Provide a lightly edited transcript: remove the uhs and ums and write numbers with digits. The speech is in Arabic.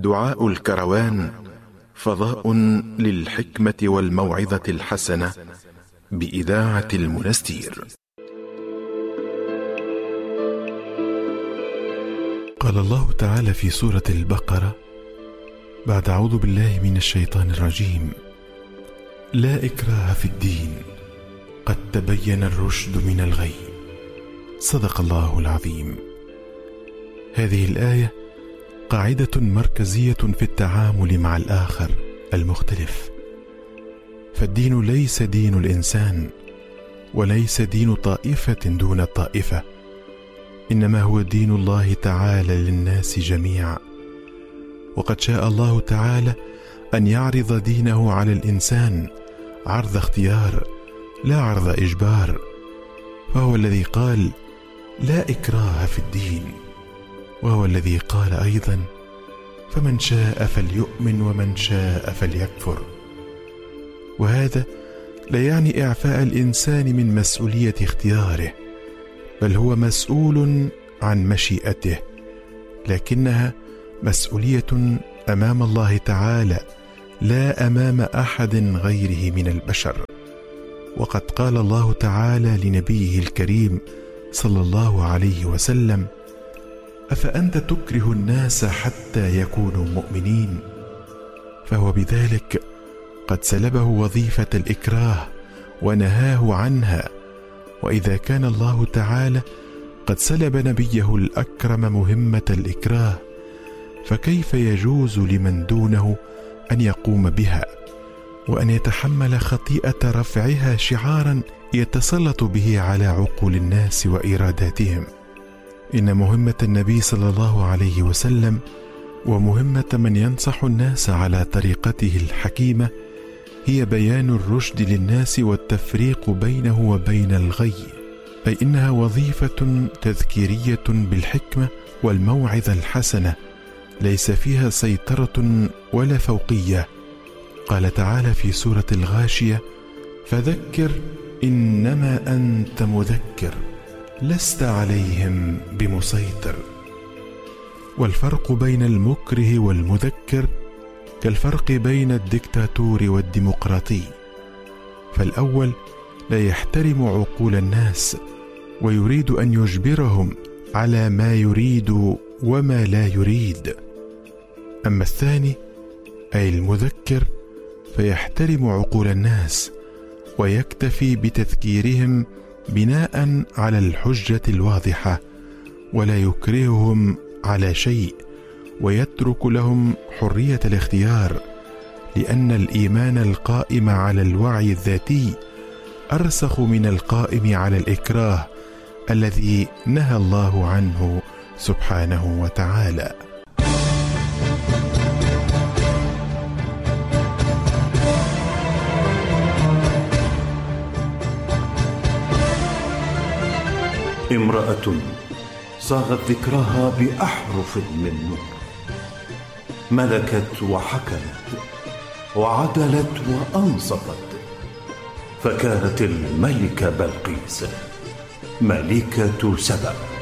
دعاء الكروان فضاء للحكمة والموعظة الحسنة بإذاعة المنستير. قال الله تعالى في سورة البقرة بعد أعوذ بالله من الشيطان الرجيم: لا إكراه في الدين قد تبين الرشد من الغي. صدق الله العظيم. هذه الآية قاعدة مركزية في التعامل مع الآخر المختلف، فالدين ليس دين الإنسان وليس دين طائفة دون طائفة، إنما هو دين الله تعالى للناس جميعا. وقد شاء الله تعالى أن يعرض دينه على الإنسان عرض اختيار لا عرض إجبار، فهو الذي قال: لا إكراه في الدين، وهو الذي قال أيضا: فمن شاء فليؤمن ومن شاء فليكفر. وهذا لا يعني إعفاء الإنسان من مسؤولية اختياره، بل هو مسؤول عن مشيئته، لكنها مسؤولية أمام الله تعالى لا أمام أحد غيره من البشر. وقد قال الله تعالى لنبيه الكريم صلى الله عليه وسلم: أفأنت تكره الناس حتى يكونوا مؤمنين؟ فهو بذلك قد سلبه وظيفة الإكراه ونهاه عنها. وإذا كان الله تعالى قد سلب نبيه الأكرم مهمة الإكراه، فكيف يجوز لمن دونه أن يقوم بها وأن يتحمل خطيئة رفعها شعارا يتسلط به على عقول الناس وإراداتهم؟ إن مهمة النبي صلى الله عليه وسلم ومهمة من ينصح الناس على طريقته الحكيمة هي بيان الرشد للناس والتفريق بينه وبين الغي، أي إنها وظيفة تذكيرية بالحكمة والموعظة الحسنة، ليس فيها سيطرة ولا فوقية. قال تعالى في سورة الغاشية: فذكر إنما أنت مذكر لست عليهم بمسيطر. والفرق بين المكره والمذكر كالفرق بين الدكتاتور والديمقراطي، فالأول لا يحترم عقول الناس ويريد أن يجبرهم على ما يريد وما لا يريد، أما الثاني أي المذكر فيحترم عقول الناس ويكتفي بتذكيرهم بناء على الحجة الواضحة، ولا يكرههم على شيء ويترك لهم حرية الاختيار، لأن الإيمان القائم على الوعي الذاتي أرسخ من القائم على الإكراه الذي نهى الله عنه سبحانه وتعالى. امرأة صاغت ذكرها بأحرف من نور، ملكت وحكمت وعدلت وأنصفت، فكانت الملكة بلقيس ملكة سبأ.